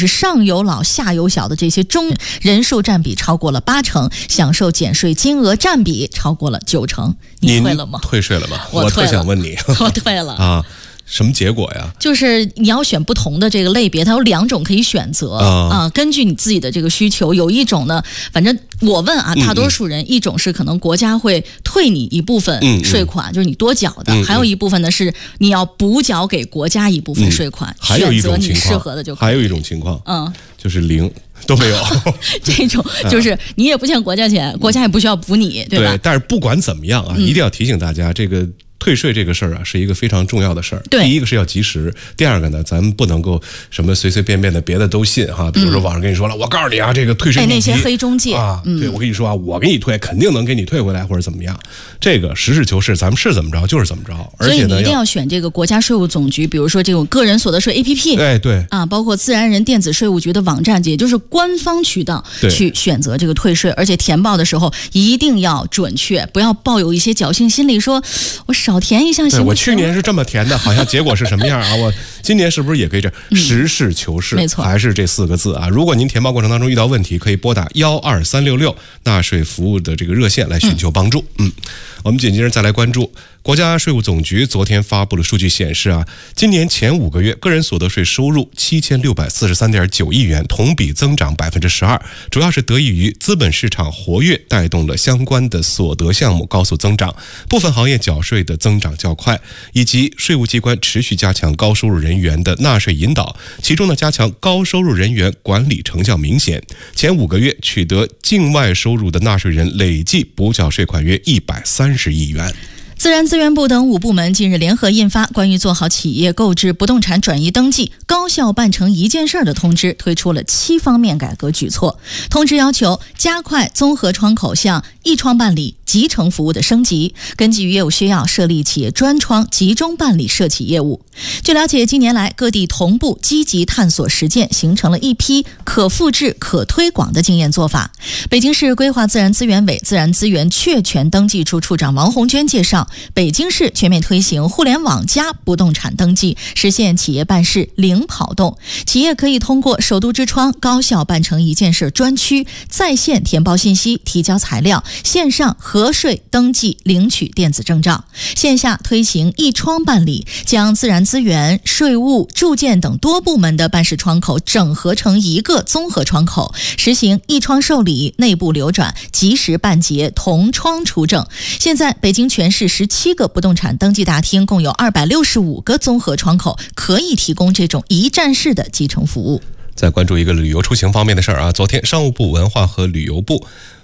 就是上有老下有小的这些中人数占比超过了80%，享受减税金额占比超过了90%。你退了吗？ 退税了吗？ 我特想问你， 我退了啊。什么结果呀？ 就是你要选不同的这个类别，它有2种可以选择根据你自己的这个需求。有一种呢，反正我问啊，大多数人，一种是可能国家会退你一部分税款，就是你多缴的；还有一部分呢是你要补缴给国家一部分税款，选择你适合的就可以。 还有一种情况，就是0都没有。 这种就是你也不欠国家钱，国家也不需要补你，对吧？ 对，但是不管怎么样啊，一定要提醒大家，这个退税这个事儿啊，是一个非常重要的事儿。第一个是要及时，第二个呢，咱们不能够什么随随便便的别的都信哈。比如说网上跟你说了，我告诉你啊，这个退税那些黑中介啊，对，我跟你说啊，我给你退，肯定能给你退回来或者怎么样。这个实事求是，咱们是怎么着就是怎么着。而且呢， 所以你一定要选这个国家税务总局，比如说这种个人所得税 APP， 对啊，包括自然人电子税务局的网站，也就是官方渠道去选择这个退税，而且填报的时候一定要准确，不要抱有一些侥幸心理，说我少填一项行不行？ 我去年是这么填的，好像结果是什么样啊？我今年是不是也可以这样？实事求是， 没错， 还是这4个字啊。如果您填报过程当中遇到问题，可以拨打12366纳税服务的这个热线来寻求帮助。我们紧接着再来关注国家税务总局昨天发布的数据显示啊，今年前5个月个人所得税收入7643.9亿元，同比增长12%，主要是得益于资本市场活跃带动了相关的所得项目高速增长，部分行业缴税的增长较快，以及税务机关持续加强高收入人员的纳税引导，其中呢，加强高收入人员管理成效明显。前5个月取得境外收入的纳税人累计补缴税款约130亿元。 自然资源部等5部门近日联合印发关于做好企业购置不动产转移登记高效办成一件事的通知，推出了7方面改革举措。通知要求加快综合窗口向一窗办理集成服务的升级，根据业务需要设立企业专窗，集中办理涉企业务。据了解，近年来各地同步积极探索实践，形成了一批可复制可推广的经验做法。北京市规划自然资源委自然资源确权登记处处长王红娟介绍，北京市全面推行互联网加不动产登记，实现企业办事零跑动。企业可以通过首都之窗高效办成一件事专区，在线填报信息、提交材料，线上核税登记领取电子证照，线下推行一窗办理，将自然资源、税务、住建等多部门的办事窗口整合成一个综合窗口，实行一窗受理、内部流转、及时办结、同窗出证。现在北京全市17个不动产登记大厅，共有265个综合窗口，可以提供这种一站式的集成服务。 再关注一个旅游出行方面的事儿啊，昨天商务部、文化和旅游部